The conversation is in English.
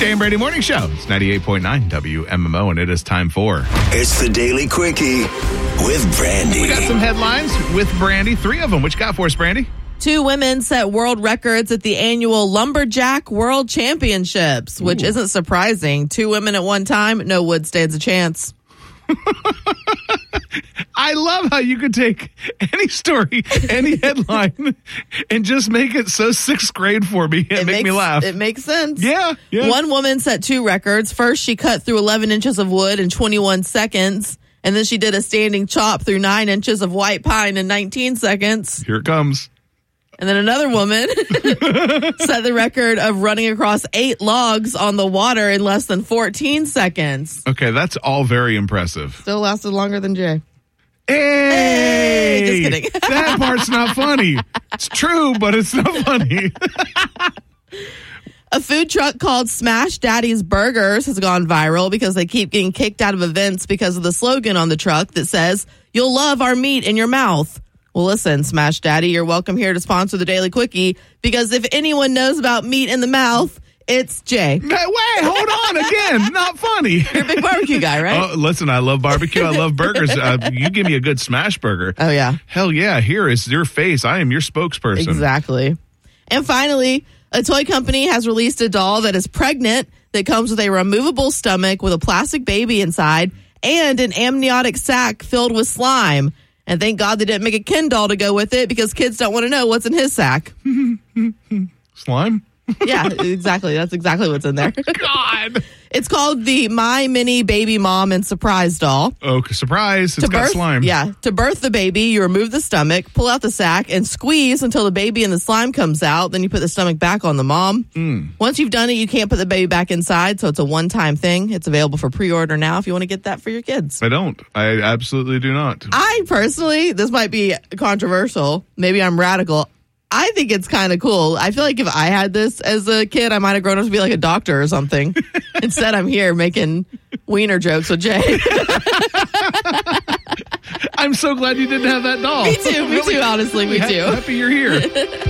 Jay and Brady Morning Show. It's 98.9 WMMO, and it is time for... It's the Daily Quickie with Brandy. We got some headlines with Brandy. 3 of them. What you got for us, Brandy? 2 women set world records at the annual Lumberjack World Championships, which isn't surprising. 2 women at one time, no wood stands a chance. I love how you could take any story, any headline, and just make it so 6th grade for me and make me laugh. It makes sense. Yeah. One woman set 2 records. First, she cut through 11 inches of wood in 21 seconds. And then she did a standing chop through 9 inches of white pine in 19 seconds. Here it comes. And then another woman set the record of running across 8 logs on the water in less than 14 seconds. Okay, that's all very impressive. Still lasted longer than Jay. Hey! Just kidding. That part's not funny. It's true, but it's not funny. A food truck called Smash Daddy's Burgers has gone viral because they keep getting kicked out of events because of the slogan on the truck that says, "You'll love our meat in your mouth." Well, listen, Smash Daddy, you're welcome here to sponsor the Daily Quickie, because if anyone knows about meat in the mouth, it's Jay. Wait, hold on again. Not funny. You're a big barbecue guy, right? Oh, listen, I love barbecue. I love burgers. You give me a good smash burger. Oh, yeah. Hell yeah. Here is your face. I am your spokesperson. Exactly. And finally, a toy company has released a doll that is pregnant that comes with a removable stomach with a plastic baby inside and an amniotic sac filled with slime. And thank God they didn't make a Ken doll to go with it, because kids don't want to know what's in his sack. Slime? Yeah, exactly. That's exactly what's in there. God. It's called the My Mini Baby Mom and Surprise Doll. Oh, surprise. It's got slime. Yeah. To birth the baby, you remove the stomach, pull out the sack, and squeeze until the baby and the slime comes out. Then you put the stomach back on the mom. Once you've done it, you can't put the baby back inside, so it's a one-time thing. It's available for pre-order now if you want to get that for your kids. I don't. I absolutely do not. I personally, this might be controversial. Maybe I'm radical. I think it's kind of cool. I feel like if I had this as a kid, I might have grown up to be like a doctor or something. Instead, I'm here making wiener jokes with Jay. I'm so glad you didn't have that doll. Me too, honestly, me too. Happy you're here.